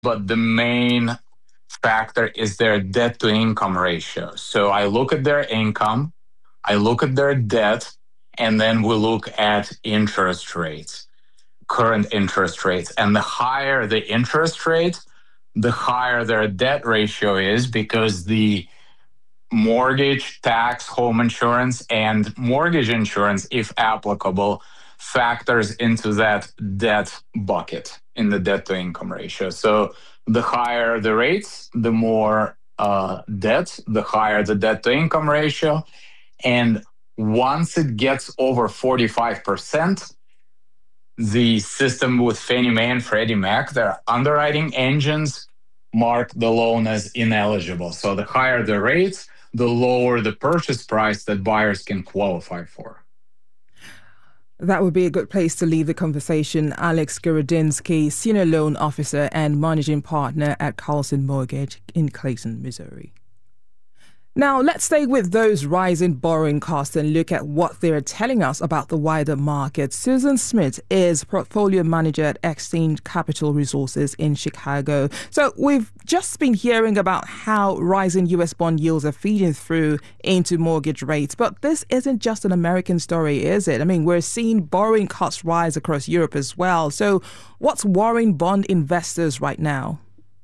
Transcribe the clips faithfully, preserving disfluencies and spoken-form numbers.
but the main factor is their debt to income ratio. So I look at their income, I look at their debt, and then we look at interest rates, current interest rates. And the higher the interest rate, the higher their debt ratio is, because the mortgage, tax, home insurance, and mortgage insurance, if applicable, factors into that debt bucket in the debt to income ratio. So the higher the rates, the more uh, debt, the higher the debt to income ratio. And once it gets over forty-five percent, the system with Fannie Mae and Freddie Mac, their underwriting engines mark the loan as ineligible. So the higher the rates, the lower the purchase price that buyers can qualify for. That would be a good place to leave the conversation. Alex Gorodinsky, Senior Loan Officer and Managing Partner at Carlson Mortgage in Clayton, Missouri. Now, let's stay with those rising borrowing costs and look at what they're telling us about the wider market. Susan Smith is Portfolio Manager at Exchange Capital Resources in Chicago. So we've just been hearing about how rising U S bond yields are feeding through into mortgage rates. But this isn't just an American story, is it? I mean, we're seeing borrowing costs rise across Europe as well. So what's worrying bond investors right now?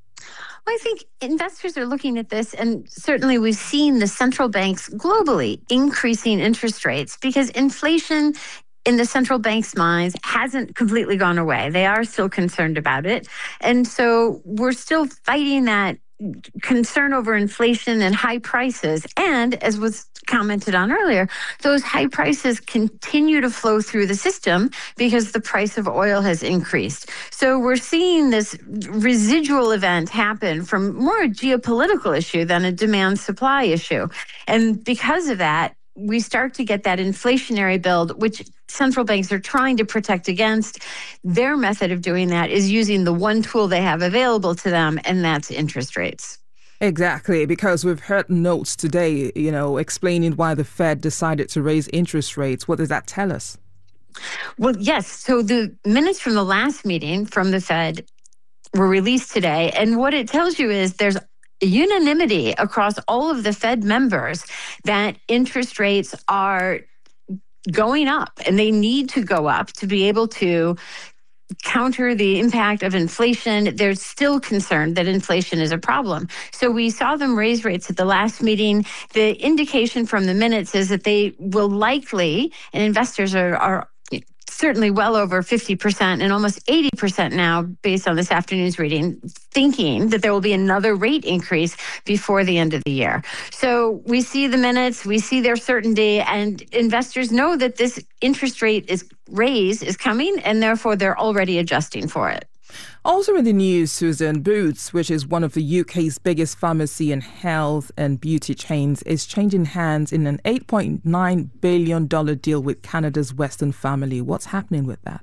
I think investors are looking at this, and certainly we've seen the central banks globally increasing interest rates because inflation in the central bank's minds hasn't completely gone away. They are still concerned about it. And so we're still fighting that concern over inflation and high prices. And as was commented on earlier, those high prices continue to flow through the system because the price of oil has increased. So we're seeing this residual event happen from more a geopolitical issue than a demand supply issue. And because of that, we start to get that inflationary build, which central banks are trying to protect against. Their method of doing that is using the one tool they have available to them, and that's interest rates. Exactly, because we've heard notes today, you know, explaining why the Fed decided to raise interest rates. What does that tell us? Well, yes. So the minutes from the last meeting from the Fed were released today, and what it tells you is there's unanimity across all of the Fed members that interest rates are going up, and they need to go up to be able to counter the impact of inflation. They're still concerned that inflation is a problem. So we saw them raise rates at the last meeting. The indication from the minutes is that they will likely, and investors are, are certainly well over fifty percent and almost eighty percent now, based on this afternoon's reading, thinking that there will be another rate increase before the end of the year. So we see the minutes, we see their certainty, and investors know that this interest rate is raise is coming, and therefore they're already adjusting for it. Also in the news, Susan, Boots, which is one of the U K's biggest pharmacy and health and beauty chains, is changing hands in an eight point nine billion dollars deal with Canada's Western Family. What's happening with that?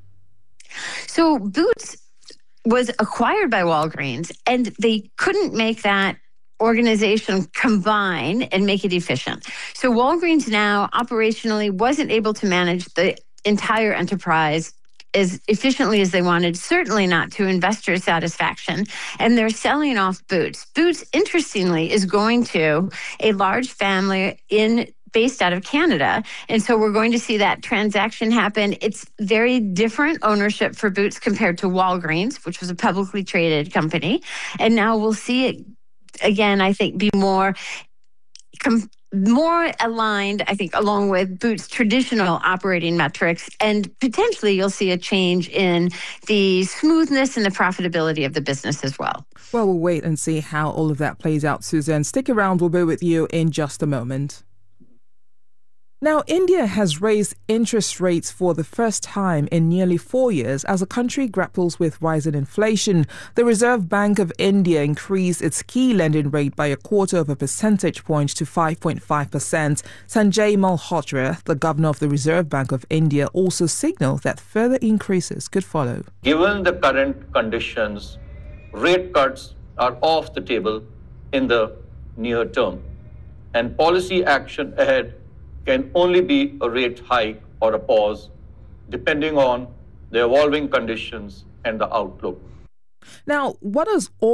So Boots was acquired by Walgreens, and they couldn't make that organization combine and make it efficient. So Walgreens now operationally wasn't able to manage the entire enterprise as efficiently as they wanted, certainly not to investor satisfaction, and they're selling off Boots. Boots, interestingly, is going to a large family in based out of Canada, and so we're going to see that transaction happen. It's very different ownership for Boots compared to Walgreens, which was a publicly traded company, and now we'll see it, again, I think, be more com- more aligned, I think, along with Boots' traditional operating metrics, and potentially you'll see a change in the smoothness and the profitability of the business as well. Well, we'll wait and see how all of that plays out, Susan. Stick around, we'll be with you in just a moment. Now, India has raised interest rates for the first time in nearly four years as the country grapples with rising inflation. The Reserve Bank of India increased its key lending rate by a quarter of a percentage point to five point five percent. Sanjay Malhotra, the governor of the Reserve Bank of India, also signaled that further increases could follow. Given the current conditions, rate cuts are off the table in the near term, and policy action ahead can only be a rate hike or a pause, depending on the evolving conditions and the outlook. Now, what does all